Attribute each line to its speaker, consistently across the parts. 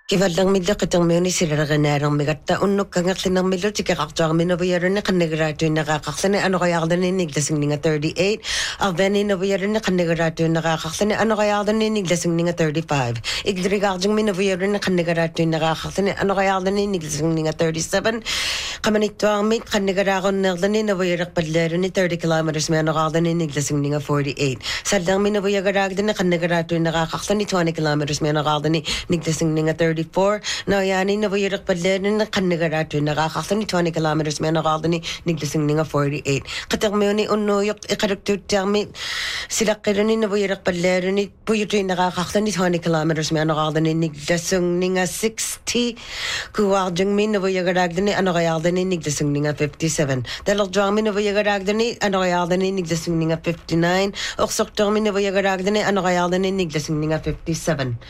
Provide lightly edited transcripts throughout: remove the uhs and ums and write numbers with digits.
Speaker 1: Kivallang midlo kitang muni siraraganaarang migatta unnuk kangatlinang midlo tikakaktuang minabuyaran na kanagarato yung nakakaksani ano kaya ako niglasing nga 38 Alveni nabuyaran na kanagarato yung nakakaksani ano kaya ako niglasing nga 35 Igdrigakjong minabuyaran na kanagarato yung nakakaksani ano kaya ako niglasing nga 37 Kamanitwang mit kanagarako nagdani nabuyarak padlero ni 30 kilometers may ano kaya ako niglasing nga 48 Saldang minabuyagarag din na kanagarato yung nakakaksani 20 kilometers may ano kaya ako niglasing nga 34 Now, yani na buyirak padler na kanagarato nakakakta ni 20 kilometers may nakakta ni niglasing nga 48. Katang may ni unuyok ikarakter tiyami sila kirani na buyirak padler ni buyito nakakakta ni 20 kilometers may nakakta ni niglasing nga 60. Kuwagdang may na buyigaragda ni ano kayagda ni niglasing nga 57. Dalagdang may na buyigaragda ni ano kayagda ni niglasing nga 59. Oksoktong may na buyigaragda ni ano kayagda ni niglasing nga 57.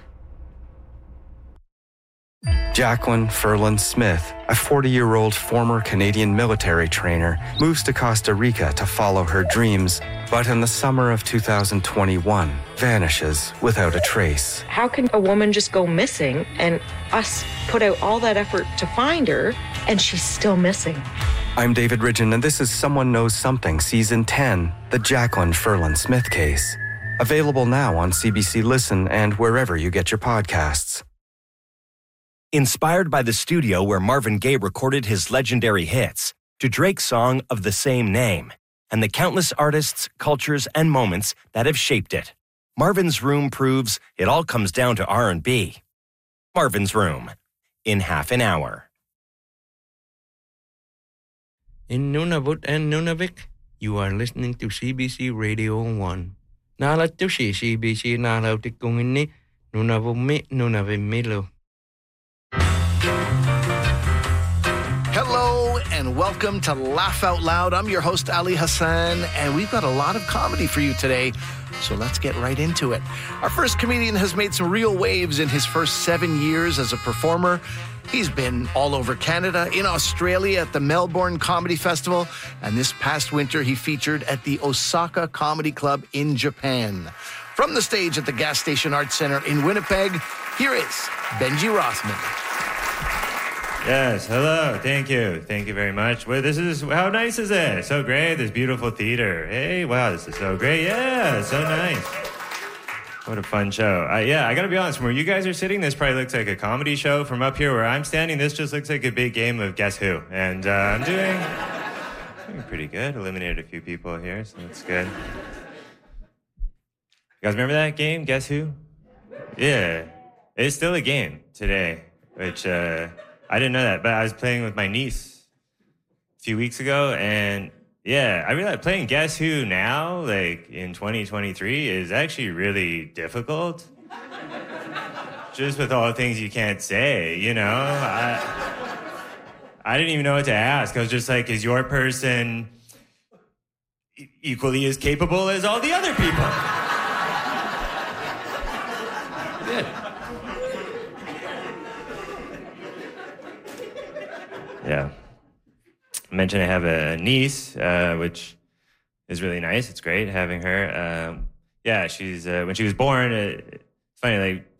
Speaker 2: Jacqueline Ferland Smith, a 40-year-old former Canadian military trainer, moves to Costa Rica to follow her dreams, but in the summer of 2021, vanishes without a trace.
Speaker 3: How can a woman just go missing and us put out all that effort to find her and she's still missing?
Speaker 2: I'm David Ridgen, and this is Someone Knows Something, Season 10, The Jacqueline Ferland Smith Case. Available now on CBC Listen and wherever you get your podcasts.
Speaker 4: Inspired by the studio where Marvin Gaye recorded his legendary hits, to Drake's song of the same name, and the countless artists, cultures, and moments that have shaped it, Marvin's Room proves it all comes down to R&B. Marvin's Room, in half an hour.
Speaker 5: In Nunavut and Nunavik, you are listening to CBC Radio 1. Nalat to si CBC nalautik kung ini Nunavumi Nunavimilo.
Speaker 6: Hello and welcome to Laugh Out Loud. I'm your host, Ali Hassan, and we've got a lot of comedy for you today, so let's get right into it. Our first comedian has made some real waves in his first 7 years as a performer. He's been all over Canada, in Australia at the Melbourne Comedy Festival, and this past winter he featured at the Osaka Comedy Club in Japan. From the stage at the Gas Station Arts Centre in Winnipeg, here is Benji Rothman.
Speaker 7: Yes, hello. Thank you. Thank you very much. Well, how nice is it? So great. This beautiful theater. Hey, wow, this is so great. Yeah, so nice. What a fun show. I got to be honest, from where you guys are sitting, this probably looks like a comedy show. From up here where I'm standing, this just looks like a big game of Guess Who. And I'm doing pretty good. Eliminated a few people here, so that's good. You guys remember that game, Guess Who? Yeah. It's still a game today, which... I didn't know that, but I was playing with my niece a few weeks ago, and yeah, I realized playing Guess Who now, like in 2023, is actually really difficult. Just with all the things you can't say, you know? I didn't even know what to ask. I was just like, is your person equally as capable as all the other people? Good. Yeah. I mentioned I have a niece, which is really nice. It's great having her. She's when she was born, it's funny, like